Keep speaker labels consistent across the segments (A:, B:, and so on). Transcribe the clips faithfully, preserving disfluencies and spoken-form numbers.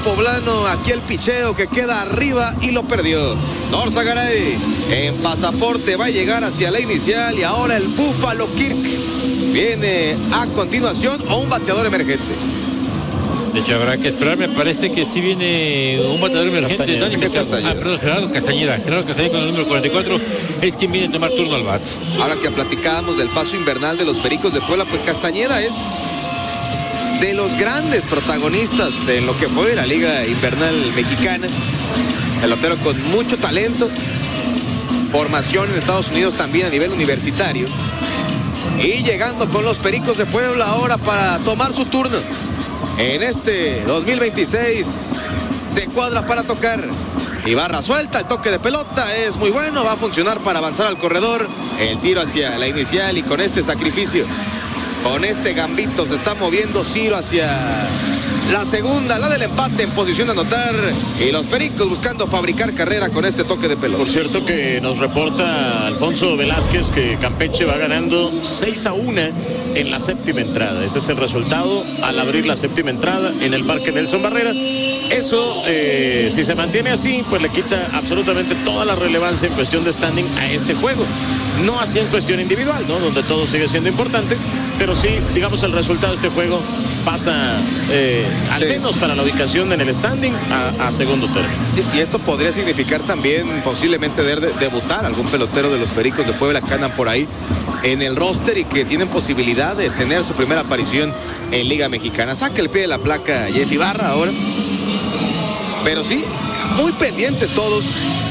A: poblano, aquí el picheo que queda arriba y lo perdió. Norzagaray en pasaporte va a llegar hacia la inicial y ahora el Buffalo Kirk viene a continuación o un bateador emergente.
B: De hecho, habrá que esperar. Me parece que sí viene un bateador emergente.
A: Castañeda,
B: Dani,
A: Castañeda.
B: Ah, perdón, Gerardo Castañeda. Gerardo Castañeda con el número cuarenta y cuatro es quien viene a tomar turno al bat.
A: Ahora que platicábamos del paso invernal de los Pericos de Puebla, pues Castañeda es de los grandes protagonistas en lo que fue la Liga Invernal Mexicana. Pelotero con mucho talento. Formación en Estados Unidos también a nivel universitario. Y llegando con los Pericos de Puebla ahora para tomar su turno. En este dos mil veintiséis se cuadra para tocar. Ibarra suelta, el toque de pelota es muy bueno, va a funcionar para avanzar al corredor. El tiro hacia la inicial y con este sacrificio, con este gambito se está moviendo Ciro hacia la segunda, la del empate en posición de anotar. Y los Pericos buscando fabricar carrera con este toque de pelota.
C: Por cierto que nos reporta Alfonso Velázquez que Campeche va ganando seis a uno en la séptima entrada. Ese es el resultado al abrir la séptima entrada en el Parque Nelson Barrera. Eso, eh, si se mantiene así, pues le quita absolutamente toda la relevancia en cuestión de standing a este juego. No así en cuestión individual, ¿no? Donde todo sigue siendo importante, pero sí, digamos, el resultado de este juego pasa, eh, al sí. menos para la ubicación en el standing, a, a segundo término.
A: Y esto podría significar también posiblemente de, de, debutar algún pelotero de los Pericos de Puebla que andan por ahí en el roster y que tienen posibilidad de tener su primera aparición en Liga Mexicana. Saca el pie de la placa Jeff Ibarra ahora. Pero sí, muy pendientes todos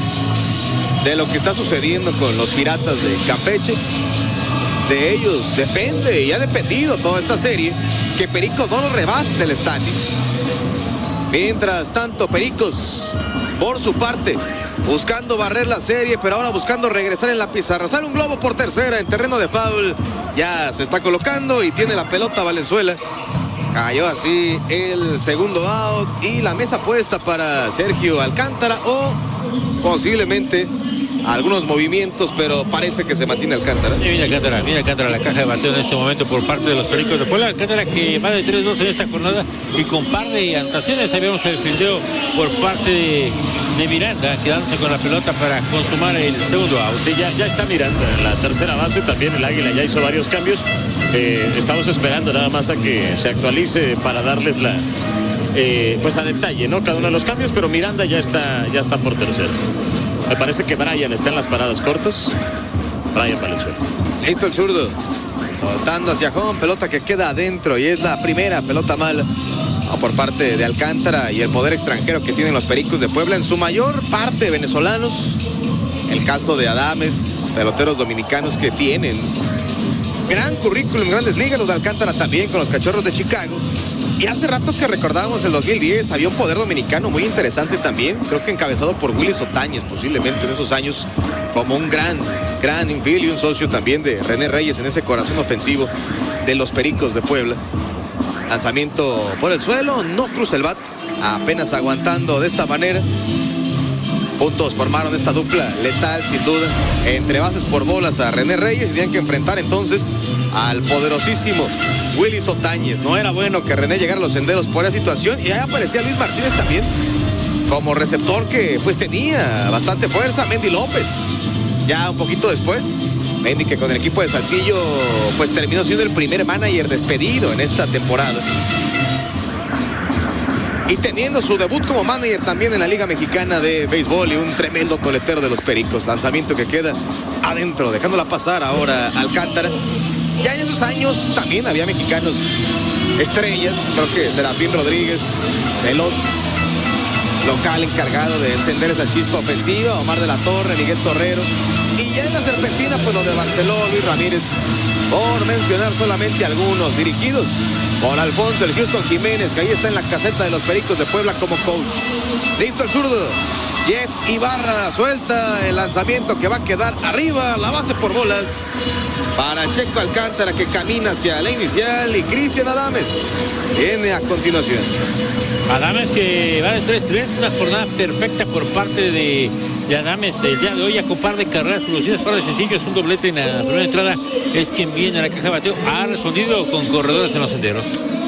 A: de lo que está sucediendo con los Piratas de Campeche. De ellos depende y ha dependido toda esta serie que Pericos no los rebase del standing. Mientras tanto, Pericos, por su parte, buscando barrer la serie, pero ahora buscando regresar en la pizarra. Sale un globo por tercera en terreno de foul. Ya se está colocando y tiene la pelota Valenzuela. Cayó así el segundo out y la mesa puesta para Sergio Alcántara o posiblemente algunos movimientos, pero parece que se mantiene Alcántara.
B: Sí, viene Alcántara, viene Alcántara a la caja de bateo en este momento por parte de los Pericos de Puebla. Alcántara que va de tres dos en esta jornada y con par de anotaciones. Ahí vemos el fildeo por parte de, de Miranda, quedándose con la pelota para consumar el segundo out.
C: Sí, ya, ya está Miranda en la tercera base, también el Águila ya hizo varios cambios. Eh, estamos esperando nada más a que se actualice para darles la eh, pues a detalle, ¿no? Cada uno de los cambios, pero Miranda ya está, ya está por tercero. Me parece que Brian está en las paradas cortas. Brian Valenzuela.
A: Listo el zurdo. Soltando hacia home, pelota que queda adentro y es la primera pelota mala. No, por parte de Alcántara y el poder extranjero que tienen los Pericos de Puebla, en su mayor parte venezolanos. El caso de Adames, peloteros dominicanos que tienen gran currículum en Grandes Ligas, los de Alcántara también con los Cachorros de Chicago. Y hace rato que recordábamos el dos mil diez, había un poder dominicano muy interesante también, creo que encabezado por Willy Sotáñez, posiblemente en esos años, como un gran, gran infield y un socio también de René Reyes en ese corazón ofensivo de los Pericos de Puebla. Lanzamiento por el suelo, no cruza el bat, apenas aguantando de esta manera. Juntos formaron esta dupla letal, sin duda, entre bases por bolas a René Reyes y tenían que enfrentar entonces al poderosísimo Willy Sotáñez. No era bueno que René llegara a los senderos por esa situación y ahí aparecía Luis Martínez también como receptor que pues tenía bastante fuerza. Mendy López, ya un poquito después. Mendy que con el equipo de Saltillo pues terminó siendo el primer manager despedido en esta temporada. Y teniendo su debut como manager también en la Liga Mexicana de Béisbol y un tremendo coletero de los Pericos. Lanzamiento que queda adentro, dejándola pasar ahora Alcántara. Ya en esos años también había mexicanos estrellas. Creo que Serafín Rodríguez, veloz, local encargado de encender esa chispa ofensiva. Omar de la Torre, Miguel Torrero. Y ya en la Serpentina, pues lo de Barceló, Luis Ramírez, por mencionar solamente algunos, dirigidos por Alfonso el Houston Jiménez, que ahí está en la caseta de los Pericos de Puebla como coach. Listo el zurdo. Jeff Ibarra suelta el lanzamiento que va a quedar arriba, la base por bolas para Checo Alcántara, que camina hacia la inicial, y Cristian Adames viene a continuación.
B: Adames que va de tres tres, una jornada perfecta por parte de, de Adames el día de hoy, a par de carreras producidas, par de sencillos, un doblete en la primera entrada, es quien viene a la caja de bateo, ha respondido con corredores en los senderos.